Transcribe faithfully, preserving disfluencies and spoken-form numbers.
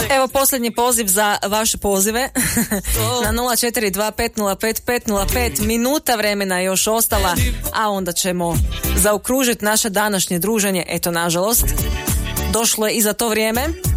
Evo posljednji poziv za vaše pozive na nula četiri dva pet nula pet pet nula pet. Minuta vremena je još ostala, a onda ćemo zaokružiti naše današnje druženje. Eto, nažalost, došlo je i za to vrijeme.